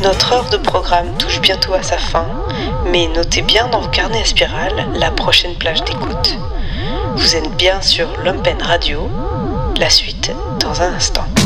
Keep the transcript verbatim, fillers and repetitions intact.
Notre heure de programme touche bientôt à sa fin, mais notez bien dans vos carnets à spirale la prochaine plage d'écoute. Vous êtes bien sur Lumpen Radio, la suite dans un instant.